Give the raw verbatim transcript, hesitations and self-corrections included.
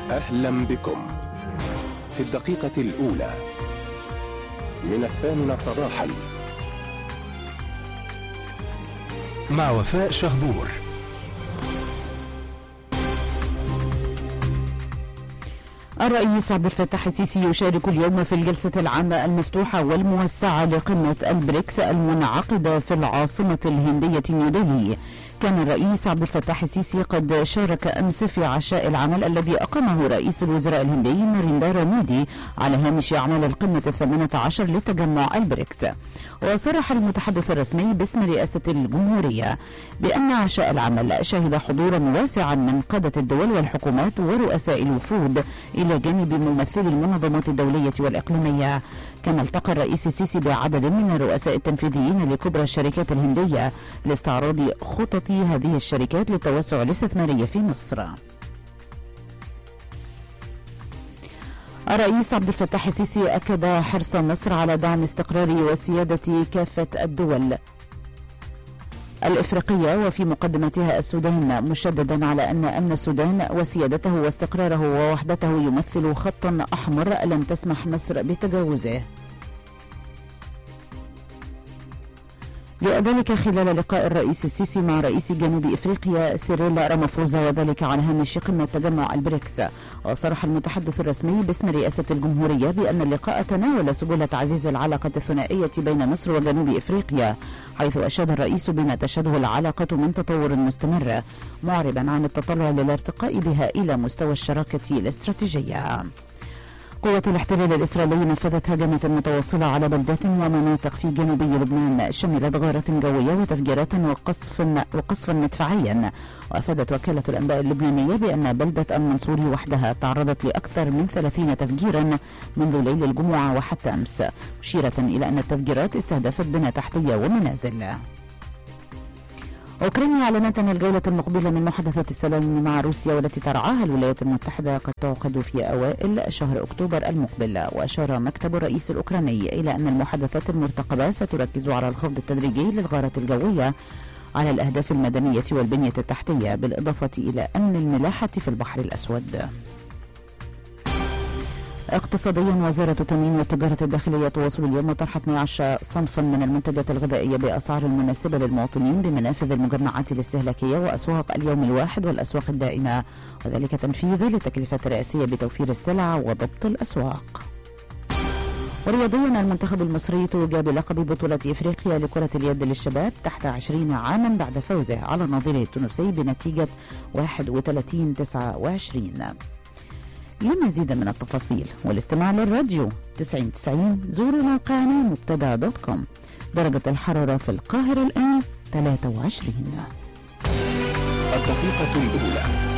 أهلا بكم في الدقيقة الأولى من الثامنة صباحا مع وفاء شهبور. الرئيس عبد الفتاح السيسي يشارك اليوم في الجلسة العامة المفتوحة والموسعة لقمة البريكس المنعقدة في العاصمة الهندية نيودلهي. كان الرئيس عبد الفتاح السيسي قد شارك أمس في عشاء العمل الذي أقامه رئيس الوزراء الهندي ناريندرا مودي على هامش أعمال القمة الثامنة عشر لتجمع البريكس. وصرح المتحدث الرسمي باسم رئاسة الجمهورية بأن عشاء العمل شهد حضورا واسعا من قادة الدول والحكومات ورؤساء الوفود إلى جانب ممثلي المنظمات الدولية والإقليمية. كما التقى الرئيس السيسي بعدد من الرؤساء التنفيذيين لكبرى الشركات الهندية لاستعراض خطط هذه الشركات للتوسع الاستثماري في مصر. الرئيس عبد الفتاح السيسي أكد حرص مصر على دعم استقرار وسيادة كافة الدول الإفريقية وفي مقدمتها السودان، مشددا على أن أمن السودان وسيادته واستقراره ووحدته يمثل خطا أحمر لن تسمح مصر بتجاوزه. جاء ذلك خلال لقاء الرئيس السيسي مع رئيس جنوب إفريقيا سيريل رامافوزا وذلك على هامش قمة تجمع البريكس. وصرح المتحدث الرسمي باسم رئاسة الجمهورية بأن اللقاء تناول سبل تعزيز العلاقة الثنائية بين مصر وجنوب إفريقيا، حيث أشاد الرئيس بما تشهده العلاقة من تطور مستمر، معربا عن التطلع للارتقاء بها إلى مستوى الشراكة الاستراتيجية. قوة الاحتلال الإسرائيلي نفذت هجمات متواصلة على بلدات ومناطق في جنوبي لبنان شملت غارة جوية وتفجيرات وقصفا وقصفا مدفعيا. وأفادت وكالة الأنباء اللبنانية بأن بلدة المنصوري وحدها تعرضت لأكثر من ثلاثين تفجيرا منذ ليل الجمعة وحتى أمس، مشيرة إلى أن التفجيرات استهدفت بنى تحتية ومنازل. أوكرانيا أعلنت أن الجولة المقبلة من محادثات السلام مع روسيا والتي ترعاها الولايات المتحدة قد تعقد في أوائل شهر أكتوبر المقبل. وأشار مكتب الرئيس الأوكراني إلى أن المحادثات المرتقبة ستركز على الخفض التدريجي للغارات الجوية على الأهداف المدنية والبنية التحتية، بالإضافة إلى أمن الملاحة في البحر الأسود. اقتصاديا، وزارة التموين والتجارة الداخلية تواصل اليوم طرح اثني عشر صنفا من المنتجات الغذائية بأسعار مناسبة للمواطنين بمنافذ المجمعات الاستهلاكية وأسواق اليوم الواحد والأسواق الدائمة، وذلك تنفيذا للتكلفات الرئاسية بتوفير السلع وضبط الأسواق. ورياضيا، المنتخب المصري توج بلقب بطولة إفريقيا لكرة اليد للشباب تحت عشرين عاما بعد فوزه على نظيره التونسي بنتيجة واحد وثلاثين تسعة وعشرين. لمزيد من التفاصيل والاستماع للراديو تسعين تسعين زوروا موقعنا مبتدأ دوت كوم. درجة الحرارة في القاهرة الآن ثلاثة وعشرين. الدقيقة الأولى